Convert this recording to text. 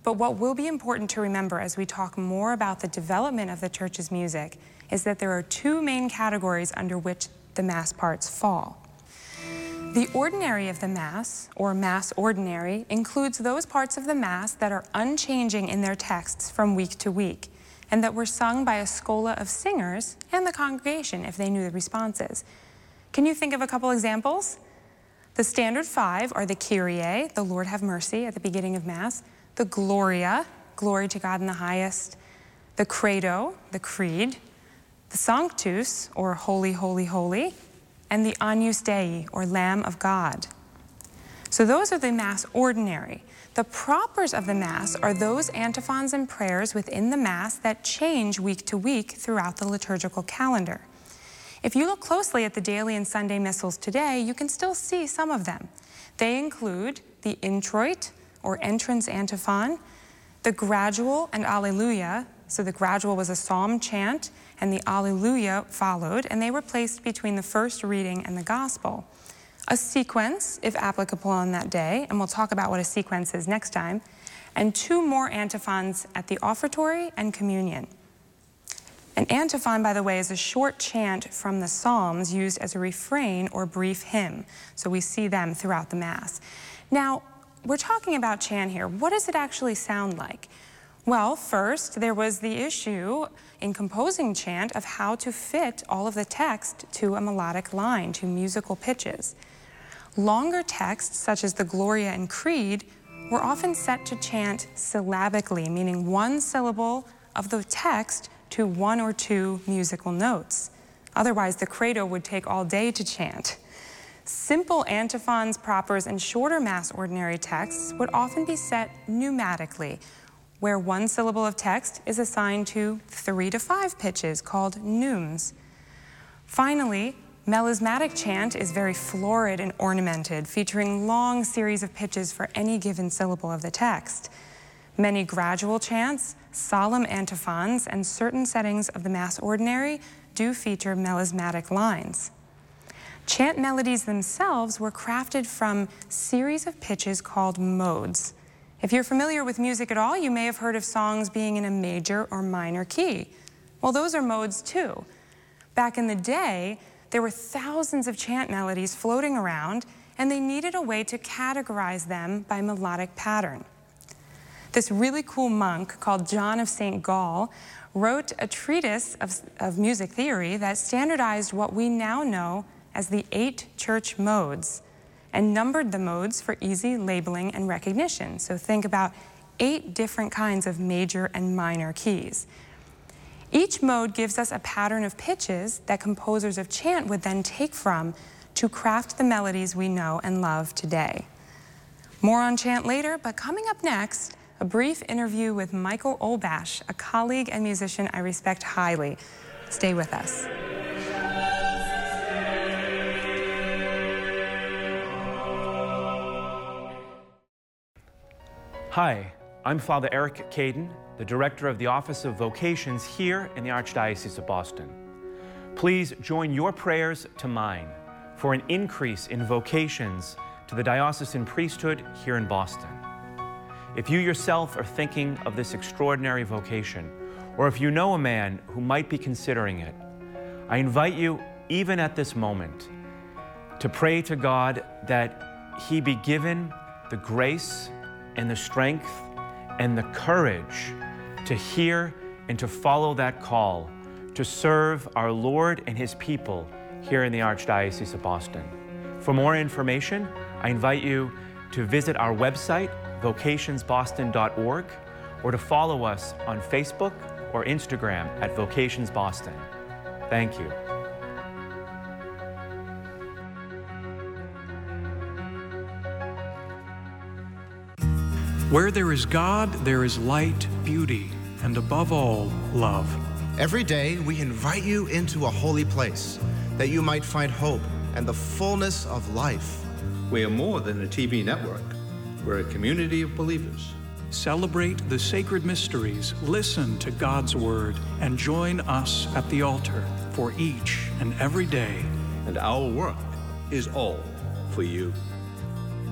But what will be important to remember as we talk more about the development of the church's music is that there are two main categories under which the Mass parts fall. The ordinary of the Mass, or Mass ordinary, includes those parts of the Mass that are unchanging in their texts from week to week, and that were sung by a schola of singers and the congregation if they knew the responses. Can you think of a couple examples? The standard five are the Kyrie, the Lord have mercy, at the beginning of Mass, the Gloria, glory to God in the highest, the Credo, the Creed, the Sanctus, or Holy, Holy, Holy, and the Agnus Dei, or Lamb of God. So those are the Mass ordinary. The propers of the Mass are those antiphons and prayers within the Mass that change week to week throughout the liturgical calendar. If you look closely at the daily and Sunday missals today, you can still see some of them. They include the introit, or entrance antiphon, the gradual and Alleluia. So the gradual was a psalm chant, and the Alleluia followed, and they were placed between the first reading and the Gospel. A sequence, if applicable on that day, and we'll talk about what a sequence is next time, and two more antiphons at the offertory and communion. An antiphon, by the way, is a short chant from the Psalms used as a refrain or brief hymn, so we see them throughout the Mass. Now, we're talking about chant here. What does it actually sound like? Well, first, there was the issue in composing chant of how to fit all of the text to a melodic line, to musical pitches. Longer texts, such as the Gloria and Creed, were often set to chant syllabically, meaning one syllable of the text to one or two musical notes. Otherwise, the Credo would take all day to chant. Simple antiphons, propers, and shorter Mass ordinary texts would often be set pneumatically, where one syllable of text is assigned to 3 to 5 pitches, called neumes. Finally, melismatic chant is very florid and ornamented, featuring long series of pitches for any given syllable of the text. Many gradual chants, solemn antiphons, and certain settings of the Mass ordinary do feature melismatic lines. Chant melodies themselves were crafted from series of pitches called modes. If you're familiar with music at all, you may have heard of songs being in a major or minor key. Well, those are modes too. Back in the day, there were thousands of chant melodies floating around, and they needed a way to categorize them by melodic pattern. This really cool monk called John of St. Gall wrote a treatise of music theory that standardized what we now know as the 8 church modes and numbered the modes for easy labeling and recognition. So think about 8 different kinds of major and minor keys. Each mode gives us a pattern of pitches that composers of chant would then take from to craft the melodies we know and love today. More on chant later, but coming up next, a brief interview with Michael Olbash, a colleague and musician I respect highly. Stay with us. Hi, I'm Father Eric Caden, the Director of the Office of Vocations here in the Archdiocese of Boston. Please join your prayers to mine for an increase in vocations to the diocesan priesthood here in Boston. If you yourself are thinking of this extraordinary vocation, or if you know a man who might be considering it, I invite you, even at this moment, to pray to God that He be given the grace and the strength and the courage to hear and to follow that call to serve our Lord and His people here in the Archdiocese of Boston. For more information, I invite you to visit our website, vocationsboston.org, or to follow us on Facebook or Instagram at VocationsBoston. Thank you. Where there is God, there is light, beauty, and above all, love. Every day, we invite you into a holy place that you might find hope and the fullness of life. We are more than a TV network. We're a community of believers. Celebrate the sacred mysteries, listen to God's word, and join us at the altar for each and every day. And our work is all for you.